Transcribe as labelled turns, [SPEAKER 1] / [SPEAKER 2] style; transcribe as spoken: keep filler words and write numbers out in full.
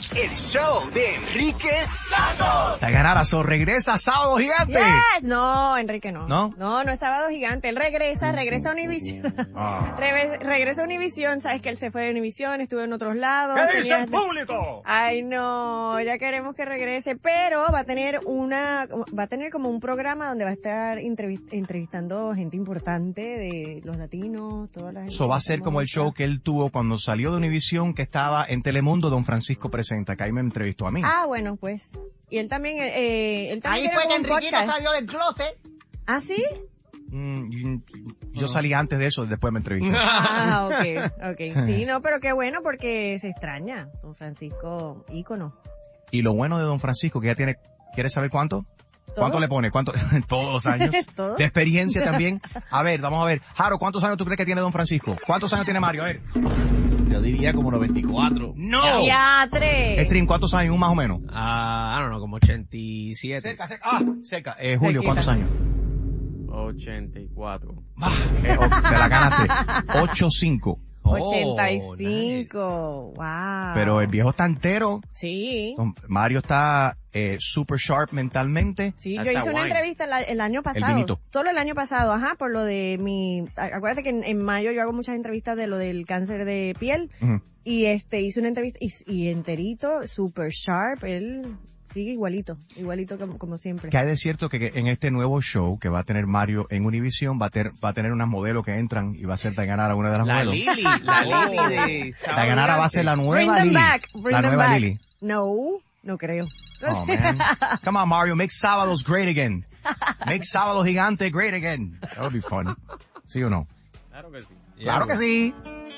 [SPEAKER 1] el show de Enrique Santos.
[SPEAKER 2] Dayanara, so regresa Sábado Gigante.
[SPEAKER 3] Yes. No, Enrique no.
[SPEAKER 2] ¿No?
[SPEAKER 3] No, no es Sábado Gigante. Él regresa, regresa a Univisión.
[SPEAKER 2] Ah.
[SPEAKER 3] Reve- regresa a Univisión. Sabes que él se fue de Univisión, estuvo en otros lados.
[SPEAKER 4] ¿Qué dice
[SPEAKER 3] tenía-
[SPEAKER 4] el público?
[SPEAKER 3] Ay, no, ya queremos que regrese, pero va a tener una, va a tener como un programa donde va a estar entrevi- entrevistando gente importante de los latinos, toda la gente.
[SPEAKER 2] Eso va a ser como el show que él tuvo cuando salió de Univisión, que estaba en Telemundo, Don Francisco Presenta, que ahí me entrevistó a mí.
[SPEAKER 3] Ah, bueno, pues. Y él también, eh, él también
[SPEAKER 4] Ahí
[SPEAKER 3] tiene
[SPEAKER 4] fue que
[SPEAKER 3] como un
[SPEAKER 4] Enriquito
[SPEAKER 3] podcast.
[SPEAKER 4] salió del closet.
[SPEAKER 3] ¿Ah, sí?
[SPEAKER 2] Mm, y- yo salí antes de eso, después me entrevistó.
[SPEAKER 3] Ah, ok, ok. Sí, no, pero qué bueno porque se extraña. Don Francisco, ícono.
[SPEAKER 2] Y lo bueno de Don Francisco, que ya tiene, ¿quieres saber cuánto? ¿Cuánto
[SPEAKER 3] ¿Todos?
[SPEAKER 2] le pone? ¿Cuánto? Todos los años.
[SPEAKER 3] ¿Todos?
[SPEAKER 2] De experiencia también. A ver, vamos a ver. Jaro, ¿cuántos años tú crees que tiene Don Francisco? ¿Cuántos años tiene Mario? A ver.
[SPEAKER 5] Yo diría como noventa y cuatro.
[SPEAKER 2] ¡No!
[SPEAKER 3] ¡Diatre!
[SPEAKER 2] Stream, ¿cuántos años? Un más o menos.
[SPEAKER 5] Ah, I don't know, como ochenta y siete.
[SPEAKER 2] Cerca, cerca. Ah, cerca. Eh, Julio,
[SPEAKER 3] Cerquita.
[SPEAKER 2] ¿cuántos años?
[SPEAKER 5] ochenta y cuatro.
[SPEAKER 2] Ah, eh, oh, te la ganaste. ocho cinco.
[SPEAKER 3] ochenta y
[SPEAKER 5] Oh,
[SPEAKER 3] cinco. Wow.
[SPEAKER 2] Pero el viejo está entero.
[SPEAKER 3] Sí.
[SPEAKER 2] Don Mario está eh, super sharp mentalmente.
[SPEAKER 3] Sí, yo
[SPEAKER 5] Hasta
[SPEAKER 3] hice una
[SPEAKER 5] wine.
[SPEAKER 3] entrevista el, el año pasado.
[SPEAKER 2] vinito.
[SPEAKER 3] Solo el año pasado, ajá, por lo de mi... a- Acuérdate que en, en mayo yo hago muchas entrevistas de lo del cáncer de piel.
[SPEAKER 2] Ujú.
[SPEAKER 3] Y este, hice una entrevista y, y enterito, super sharp, él sigue igualito, igualito como, como siempre.
[SPEAKER 2] Que hay de cierto que, que en este nuevo show que va a tener Mario en Univision va a, ter, va a tener unas modelos que entran y va a ser Dayanara una de las
[SPEAKER 5] La
[SPEAKER 2] modelos.
[SPEAKER 5] Lili, la Lili de Sábado
[SPEAKER 2] Dayanara va a ser la
[SPEAKER 3] Bring
[SPEAKER 2] nueva
[SPEAKER 3] them
[SPEAKER 2] Lili.
[SPEAKER 3] back, bring
[SPEAKER 2] La
[SPEAKER 3] them
[SPEAKER 2] nueva
[SPEAKER 3] back.
[SPEAKER 2] Lili.
[SPEAKER 3] No, no creo.
[SPEAKER 2] Oh, man. Come on, Mario. Make sábados great again. Make Sábado Gigante great again. That would be fun. ¿Sí o no?
[SPEAKER 5] Claro que sí.
[SPEAKER 2] Claro que sí.